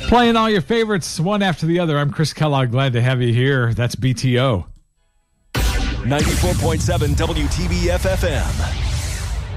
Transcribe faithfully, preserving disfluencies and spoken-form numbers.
Playing all your favorites one after the other. I'm Chris Kellogg. Glad to have you here. That's B T O. ninety-four point seven W T B F F M.